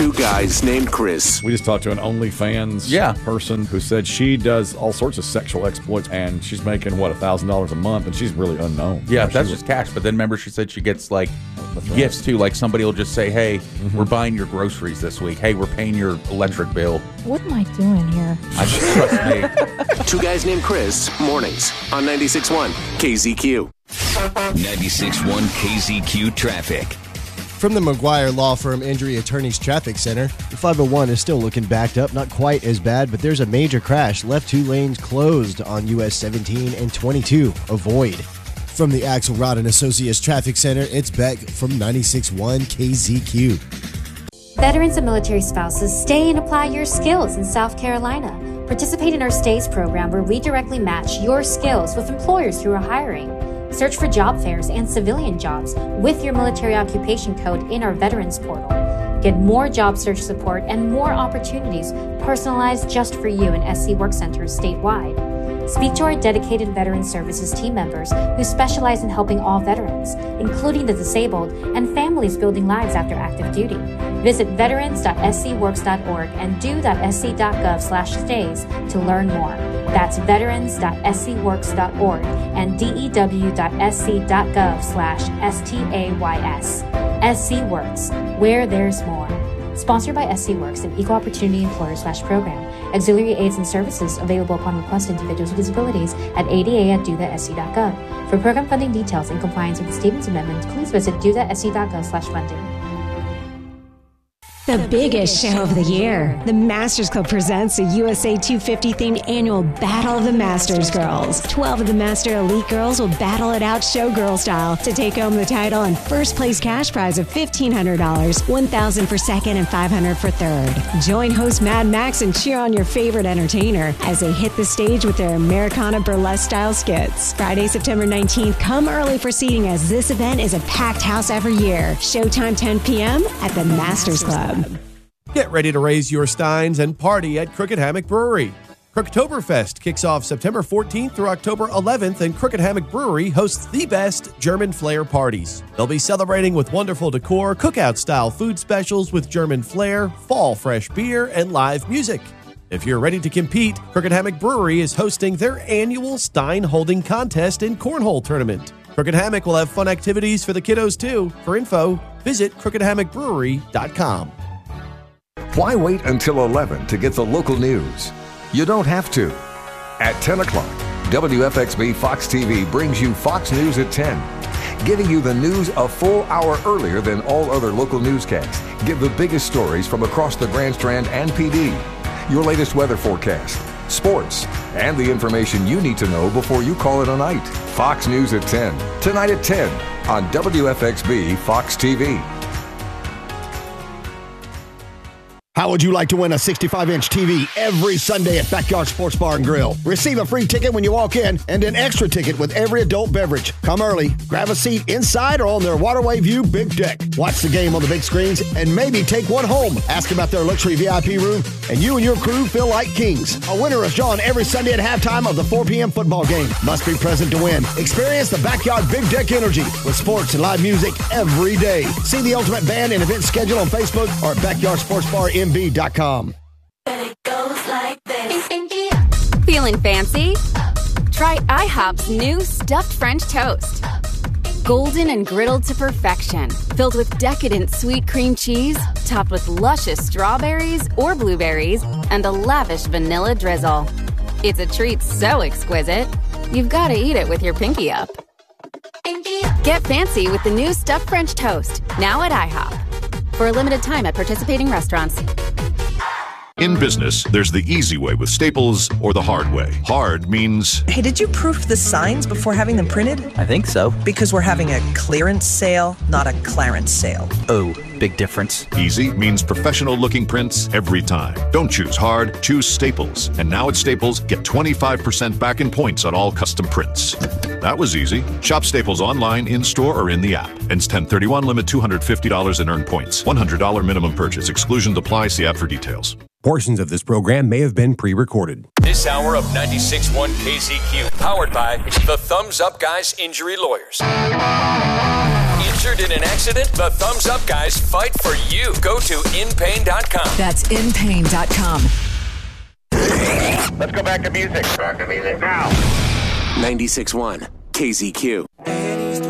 Two guys named Chris. We just talked to an OnlyFans person who said she does all sorts of sexual exploits, and she's making, $1,000 a month, and she's really unknown. Yeah, that's just cash. But then remember, she said she gets, gifts, too. Like, somebody will just say, hey, we're buying your groceries this week. Hey, we're paying your electric bill. What am I doing here? Trust me. Two guys named Chris, mornings on 96.1 KZQ. 96.1 KZQ Traffic. From the McGuire Law Firm Injury Attorneys Traffic Center, the 501 is still looking backed up, not quite as bad, but there's a major crash. Left 2 lanes closed on US 17 and 22. Avoid. From the Axelrod and Associates Traffic Center, it's Beck from 96.1 KZQ. Veterans and military spouses, stay and apply your skills in South Carolina. Participate in our STAYS program where we directly match your skills with employers through our hiring. Search for job fairs and civilian jobs with your military occupation code in our Veterans portal. Get more job search support and more opportunities personalized just for you in SC Work Centers statewide. Speak to our dedicated Veteran Services team members who specialize in helping all veterans, including the disabled and families building lives after active duty. Visit veterans.scworks.org and do.sc.gov/stays to learn more. That's veterans.scworks.org and dew.sc.gov/stays. SC Works, where there's more. Sponsored by SC Works, an equal opportunity employer/program. Auxiliary aids and services available upon request to individuals with disabilities at ada@do.sc.gov. For program funding details and compliance with the Stevens Amendment, please visit do.sc.gov/funding. The biggest show of the year. The Masters Club presents the USA 250 themed annual Battle of the Masters Girls. 12 of the Master Elite girls will battle it out showgirl style to take home the title and first place cash prize of $1,500, $1,000 for second and $500 for third. Join host Mad Max and cheer on your favorite entertainer as they hit the stage with their Americana burlesque style skits. Friday, September 19th, come early for seating as this event is a packed house every year. Showtime 10 p.m. at the Masters Club. Get ready to raise your steins and party at Crooked Hammock Brewery. Crooktoberfest kicks off September 14th through October 11th, and Crooked Hammock Brewery hosts the best German flair parties. They'll be celebrating with wonderful decor, cookout-style food specials with German flair, fall fresh beer, and live music. If you're ready to compete, Crooked Hammock Brewery is hosting their annual Stein Holding Contest and Cornhole Tournament. Crooked Hammock will have fun activities for the kiddos, too. For info, visit crookedhammockbrewery.com. Why wait until 11 to get the local news? You don't have to. At 10 o'clock, WFXB Fox TV brings you Fox News at 10, giving you the news a full hour earlier than all other local newscasts. Get the biggest stories from across the Grand Strand and PD, your latest weather forecast, sports, and the information you need to know before you call it a night. Fox News at 10, tonight at 10 on WFXB Fox TV. How would you like to win a 65-inch TV every Sunday at Backyard Sports Bar and Grill? Receive a free ticket when you walk in and an extra ticket with every adult beverage. Come early, grab a seat inside or on their Waterway View big deck. Watch the game on the big screens and maybe take one home. Ask about their luxury VIP room and you and your crew feel like kings. A winner is drawn every Sunday at halftime of the 4 p.m. football game. Must be present to win. Experience the Backyard Big Deck energy with sports and live music every day. See the Ultimate Band and event schedule on Facebook or at BackyardSportsBarMB.com. Feeling fancy? Try IHOP's new stuffed French toast. Golden and griddled to perfection, filled with decadent sweet cream cheese, topped with luscious strawberries or blueberries, and a lavish vanilla drizzle. It's a treat so exquisite, you've got to eat it with your pinky up. Get fancy with the new stuffed French toast, now at IHOP. For a limited time at participating restaurants. In business, there's the easy way with Staples or the hard way. Hard means... Hey, did you proof the signs before having them printed? I think so. Because we're having a clearance sale, not a clarence sale. Oh, big difference. Easy means professional-looking prints every time. Don't choose hard, choose Staples. And now at Staples, get 25% back in points on all custom prints. That was easy. Shop Staples online, in-store, or in the app. Ends 10/31, limit $250 and earn points. $100 minimum purchase. Exclusions apply. See app for details. Portions of this program may have been pre-recorded. This hour of 96.1 KZQ, powered by the Thumbs Up Guys Injury Lawyers. It's injured in an accident? The Thumbs Up guys fight for you. Go to inpain.com. That's inpain.com. Let's go back to music. Back to music now. 96.1 KZQ.